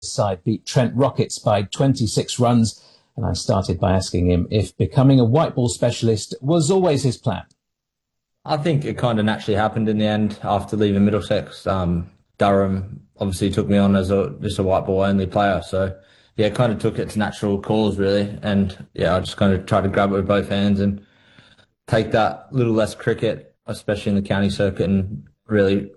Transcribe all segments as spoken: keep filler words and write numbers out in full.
side beat Trent Rockets by twenty-six runs, and I started by asking him if becoming a white ball specialist was always his plan. I think it kind of naturally happened in the end after leaving Middlesex. Um, Durham obviously took me on as a just a white ball only player, so yeah, kind of took its natural course really, and yeah, I just kind of tried to grab it with both hands and take that little less cricket, especially in the county circuit, and really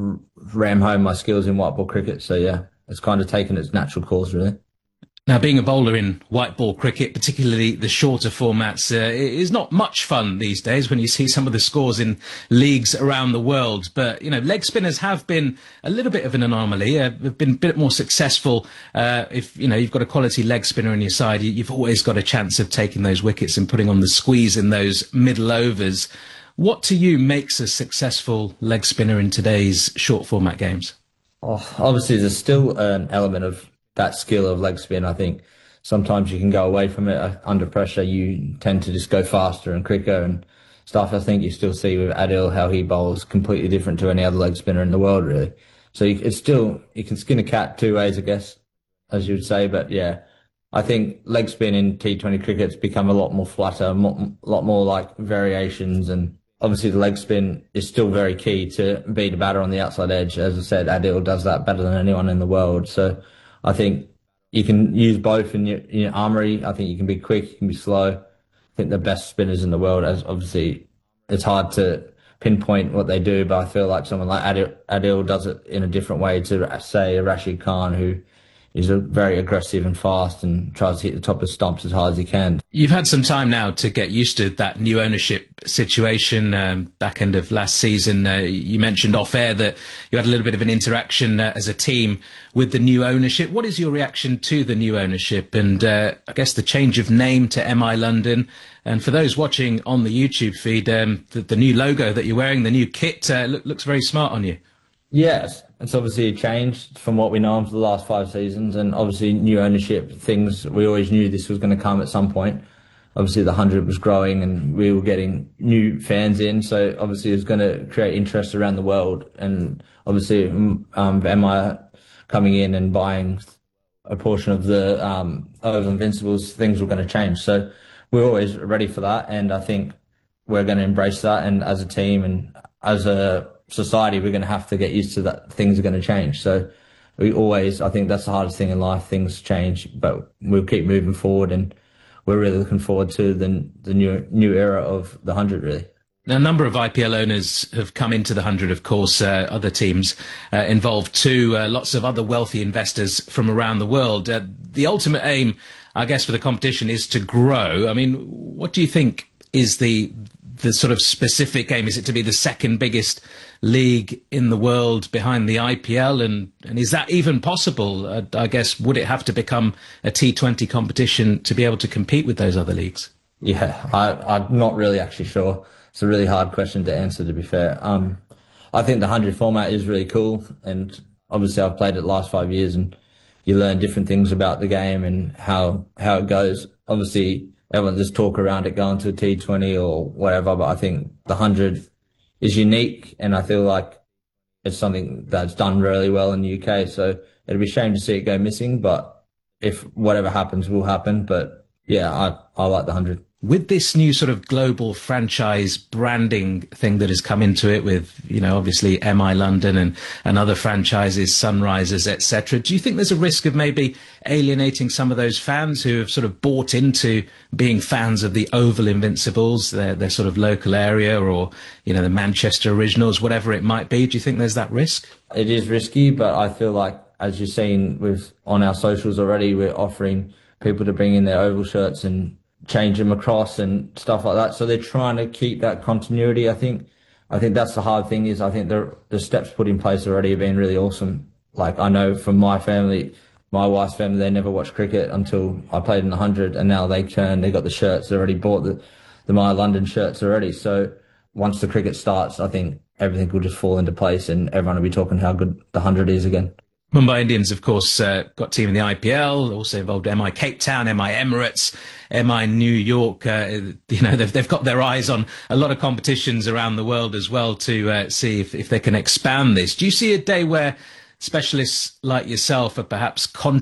ram home my skills in white ball cricket. So yeah, it's kind of taken its natural course really. Now, being a bowler in white ball cricket, particularly the shorter formats, uh, is not much fun these days when you see some of the scores in leagues around the world. But, you know, leg spinners have been a little bit of an anomaly. Uh, they've been a bit more successful. Uh, if, you know, you've got a quality leg spinner on your side, you've always got a chance of taking those wickets and putting on the squeeze in those middle overs. What to you makes a successful leg spinner in today's short format games? Oh, obviously, there's still an element of that skill of leg spin. I think sometimes you can go away from it under pressure. You tend to just go faster and quicker and stuff. I think you still see with Adil how he bowls completely different to any other leg spinner in the world, really. So you, it's still, you can skin a cat two ways, I guess, as you would say. But yeah, I think leg spin in T twenty cricket's become a lot more flatter, a lot more like variations, and obviously the leg spin is still very key to beat a batter on the outside edge. As I said, Adil does that better than anyone in the world. So I think you can use both in your, in your armoury. I think you can be quick, you can be slow. I think the best spinners in the world, as obviously it's hard to pinpoint what they do, but I feel like someone like Adil, Adil does it in a different way to, say, a Rashid Khan, who is a very aggressive and fast and tries to hit the top of stumps as hard as he can. You've had some time now to get used to that new ownership situation. Um, back end of last season, uh, you mentioned off air that you had a little bit of an interaction uh, as a team with the new ownership. What is your reaction to the new ownership and uh, I guess the change of name to M I London? And for those watching on the YouTube feed, um, the, the new logo that you're wearing, the new kit, uh, look, looks very smart on you. Yes, it's obviously a change from what we know for the last five seasons, and obviously new ownership things. We always knew this was going to come at some point. Obviously the hundred was growing and we were getting new fans in, so obviously it was going to create interest around the world. And obviously um, M I coming in and buying a portion of the um, Oval Invincibles, things were going to change. So we're always ready for that, and I think we're going to embrace that. And as a team and as a society, we're going to have to get used to that. Things are going to change. So we always, I think that's the hardest thing in life. Things change, but we'll keep moving forward, and we're really looking forward to the the new new era of the hundred, really. Now, a number of I P L owners have come into the hundred, of course, uh, other teams uh, involved too, uh, lots of other wealthy investors from around the world. Uh, the ultimate aim, I guess, for the competition is to grow. I mean, what do you think is the the sort of specific aim? Is it to be the second biggest league in the world behind the I P L? And, and is that even possible? Uh, I guess, would it have to become a T twenty competition to be able to compete with those other leagues? Yeah, I, I'm not really actually sure. It's a really hard question to answer, to be fair. Um, I think the hundred format is really cool, and obviously I've played it the last five years, and you learn different things about the game and how, how it goes. Obviously, everyone just talk around it going to a T twenty or whatever, but I think the hundred is unique, and I feel like it's something that's done really well in the U K. So it'd be a shame to see it go missing, but if whatever happens will happen. But yeah, I, I like the hundred. With this new sort of global franchise branding thing that has come into it with, you know, obviously M I London and, and other franchises, Sunrisers, et cetera, do you think there's a risk of maybe alienating some of those fans who have sort of bought into being fans of the Oval Invincibles, their, their sort of local area, or, you know, the Manchester Originals, whatever it might be? Do you think there's that risk? It is risky, but I feel like, as you've seen with on our socials already, we're offering people to bring in their Oval shirts and change them across and stuff like that. So they're trying to keep that continuity. I think, I think that's the hard thing is I think the the steps put in place already have been really awesome. Like I know from my family, my wife's family, they never watched cricket until I played in the hundred, and now they turn, they got the shirts, they already bought the, the My London shirts already. So once the cricket starts, I think everything will just fall into place and everyone will be talking how good the hundred is again. Mumbai Indians, of course, uh, got team in the I P L, also involved M I Cape Town, M I Emirates, M I New York. Uh, you know, they've, they've got their eyes on a lot of competitions around the world as well to uh, see if, if they can expand this. Do you see a day where specialists like yourself are perhaps